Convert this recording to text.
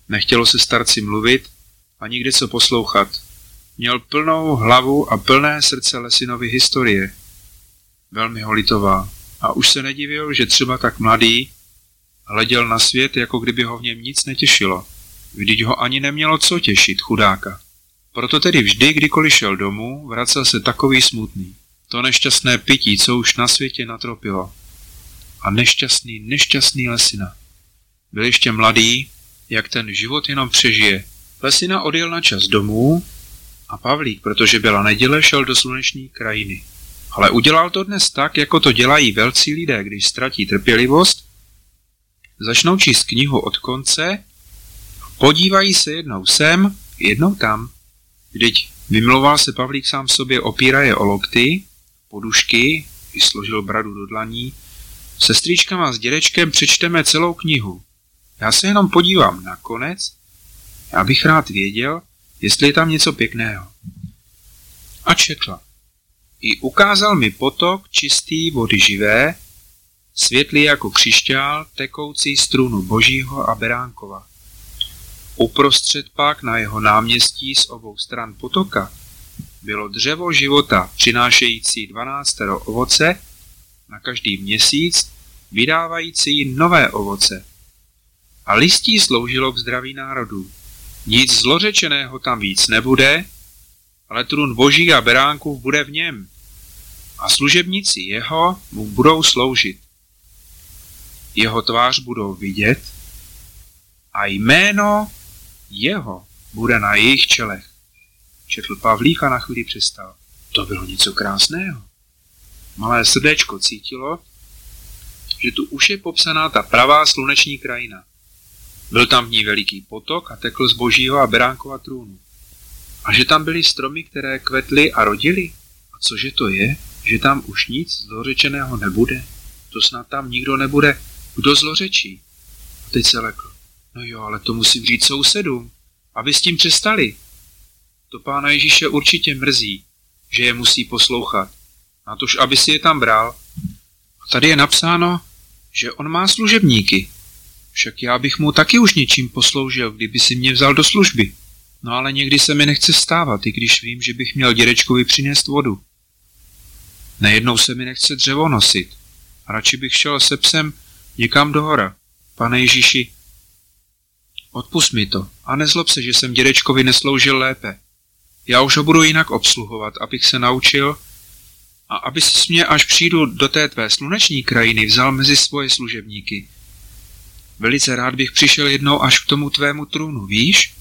Nechtělo se starci mluvit a nikdy co poslouchat. Měl plnou hlavu a plné srdce Lesinovy historie. Velmi ho litoval a už se nedivil, že třeba tak mladý hleděl na svět, jako kdyby ho v něm nic netěšilo. Vždyť ho ani nemělo co těšit, chudáka. Proto tedy vždy, kdykoliv šel domů, vracel se takový smutný. To nešťastné pití, co už na světě natropilo. A nešťastný Lesina. Byl ještě mladý, jak ten život jenom přežije. Lesina odjel na čas domů a Pavlík, protože byla neděle, šel do sluneční krajiny. Ale udělal to dnes tak, jako to dělají velcí lidé, když ztratí trpělivost, začnou číst knihu od konce, podívají se jednou sem, jednou tam. Vždyť vymlouval se Pavlík sám sobě, opíraje o lokty, podušky, vysložil bradu do dlaní. Sestříčkama s dědečkem přečteme celou knihu. Já se jenom podívám na konec, já bych rád věděl, jestli je tam něco pěkného. A četla. I ukázal mi potok čistý vody živé, světlý jako křišťál, tekoucí z trůnu Božího a Beránkova. Uprostřed pak na jeho náměstí z obou stran potoka bylo dřevo života, přinášející 12 ovoce na každý měsíc, vydávající nové ovoce. A listí sloužilo k zdraví národů. Nic zlořečeného tam víc nebude, ale trůn Boží a Beránkův bude v něm. A služebníci jeho mu budou sloužit. Jeho tvář budou vidět a jméno jeho bude na jejich čelech. Četl Pavlík a na chvíli přestal. To bylo něco krásného. Malé srdéčko cítilo, že tu už je popsaná ta pravá sluneční krajina. Byl tam v ní veliký potok a tekl z Božího a Beránkova trůnu. A že tam byly stromy, které kvetly a rodily. A cože to je, že tam už nic zlořečeného nebude? To snad tam nikdo nebude, kdo zlořečí. A teď se lekl. No jo, ale to musím říct sousedům, aby s tím přestali. To Pána Ježíše určitě mrzí, že je musí poslouchat. Natož, aby si je tam bral. A tady je napsáno, že on má služebníky. Však já bych mu taky už něčím posloužil, kdyby si mě vzal do služby. No ale někdy se mi nechce vstávat, i když vím, že bych měl dědečkovi přinést vodu. Nejednou se mi nechce dřevo nosit. A radši bych šel se psem někam do hora. Pane Ježíši, odpusť mi to a nezlob se, že jsem dědečkovi nesloužil lépe. Já už ho budu jinak obsluhovat, abych se naučil a aby si mě, až přijdu do té tvé sluneční krajiny, vzal mezi svoje služebníky. Velice rád bych přišel jednou až k tomu tvému trůnu, víš?